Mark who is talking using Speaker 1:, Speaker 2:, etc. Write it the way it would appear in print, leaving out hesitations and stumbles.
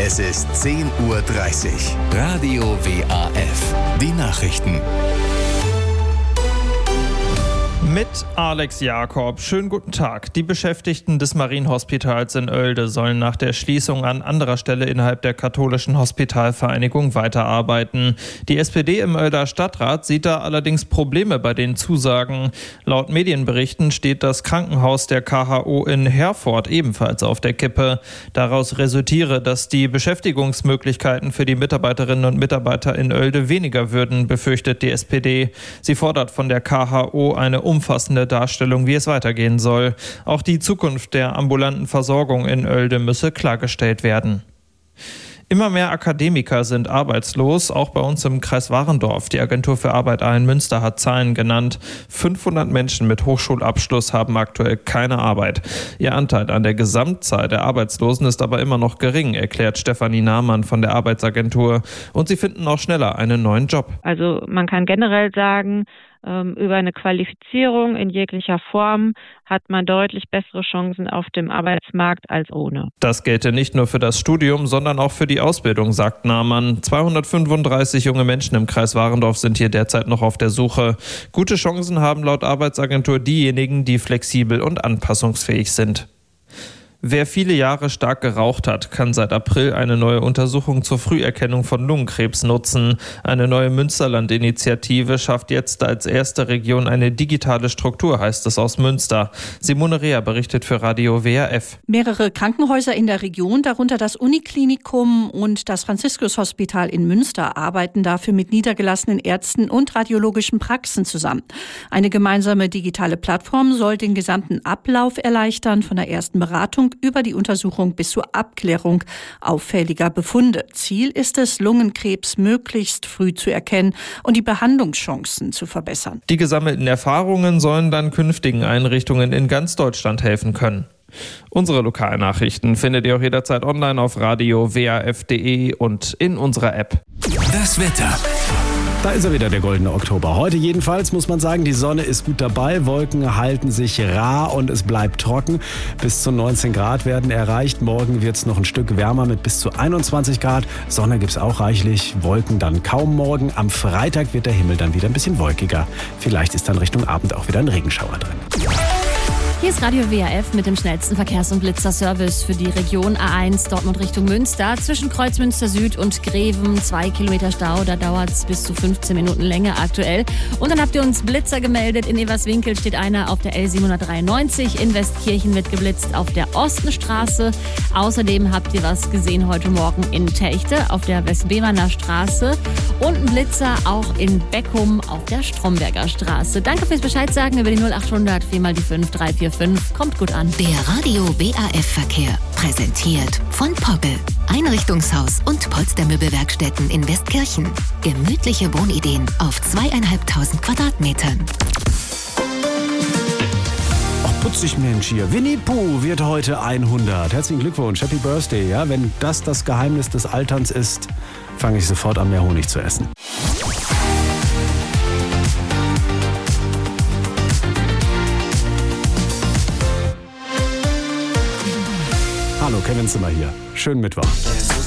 Speaker 1: Es ist 10:30 Uhr. Radio WAF. Die Nachrichten.
Speaker 2: Mit Alex Jakob. Schönen guten Tag. Die Beschäftigten des Marienhospitals in Oelde sollen nach der Schließung an anderer Stelle innerhalb der katholischen Hospitalvereinigung weiterarbeiten. Die SPD im Oelder Stadtrat sieht da allerdings Probleme bei den Zusagen. Laut Medienberichten steht das Krankenhaus der KHO in Herford ebenfalls auf der Kippe. Daraus resultiere, dass die Beschäftigungsmöglichkeiten für die Mitarbeiterinnen und Mitarbeiter in Oelde weniger würden, befürchtet die SPD. Sie fordert von der KHO eine umfassende Darstellung, wie es weitergehen soll. Auch die Zukunft der ambulanten Versorgung in Oelde müsse klargestellt werden. Immer mehr Akademiker sind arbeitslos, auch bei uns im Kreis Warendorf. Die Agentur für Arbeit Aalen-Münster hat Zahlen genannt. 500 Menschen mit Hochschulabschluss haben aktuell keine Arbeit. Ihr Anteil an der Gesamtzahl der Arbeitslosen ist aber immer noch gering, erklärt Stefanie Nahmann von der Arbeitsagentur. Und sie finden auch schneller einen neuen Job.
Speaker 3: Also man kann generell sagen, über eine Qualifizierung in jeglicher Form hat man deutlich bessere Chancen auf dem Arbeitsmarkt als ohne.
Speaker 2: Das gelte nicht nur für das Studium, sondern auch für die Ausbildung, sagt Nahmann. 235 junge Menschen im Kreis Warendorf sind hier derzeit noch auf der Suche. Gute Chancen haben laut Arbeitsagentur diejenigen, die flexibel und anpassungsfähig sind. Wer viele Jahre stark geraucht hat, kann seit April eine neue Untersuchung zur Früherkennung von Lungenkrebs nutzen. Eine neue Münsterland-Initiative schafft jetzt als erste Region eine digitale Struktur, heißt es aus Münster. Simone Reher berichtet für Radio WAF.
Speaker 4: Mehrere Krankenhäuser in der Region, darunter das Uniklinikum und das Franziskus-Hospital in Münster, arbeiten dafür mit niedergelassenen Ärzten und radiologischen Praxen zusammen. Eine gemeinsame digitale Plattform soll den gesamten Ablauf erleichtern, von der ersten Beratung über die Untersuchung bis zur Abklärung auffälliger Befunde. Ziel ist es, Lungenkrebs möglichst früh zu erkennen und die Behandlungschancen zu verbessern.
Speaker 2: Die gesammelten Erfahrungen sollen dann künftigen Einrichtungen in ganz Deutschland helfen können. Unsere Lokalnachrichten findet ihr auch jederzeit online auf radio-waf.de und in unserer App.
Speaker 1: Das Wetter.
Speaker 5: Da ist er wieder, der goldene Oktober. Heute jedenfalls muss man sagen, die Sonne ist gut dabei, Wolken halten sich rar und es bleibt trocken. Bis zu 19 Grad werden erreicht. Morgen wird es noch ein Stück wärmer mit bis zu 21 Grad. Sonne gibt es auch reichlich, Wolken dann kaum morgen. Am Freitag wird der Himmel dann wieder ein bisschen wolkiger. Vielleicht ist dann Richtung Abend auch wieder ein Regenschauer drin.
Speaker 6: Hier ist Radio WAF mit dem schnellsten Verkehrs- und Blitzerservice für die Region A1 Dortmund Richtung Münster. Zwischen Kreuzmünster Süd und Greven 2 Kilometer Stau, da dauert es bis zu 15 Minuten länger aktuell. Und dann habt ihr uns Blitzer gemeldet. In Everswinkel steht einer auf der L793. In Westkirchen wird geblitzt auf der Ostenstraße. Außerdem habt ihr was gesehen heute Morgen in Techte auf der Westbeverner Straße. Und ein Blitzer auch in Beckum auf der Stromberger Straße. Danke fürs Bescheidsagen über die 0800 4 mal die 5 345. Kommt gut an.
Speaker 7: Der Radio WAF Verkehr, präsentiert von Poppel. Einrichtungshaus und Polstermöbelwerkstätten in Westkirchen. Gemütliche Wohnideen auf 2.500 Quadratmetern.
Speaker 5: Ach, putzig Mensch hier. Winnie Pooh wird heute 100. Herzlichen Glückwunsch, Happy Birthday. Ja, wenn das Geheimnis des Alterns ist, fange ich sofort an, mehr Honig zu essen. Hallo, Kevin Zimmer hier. Schönen Mittwoch.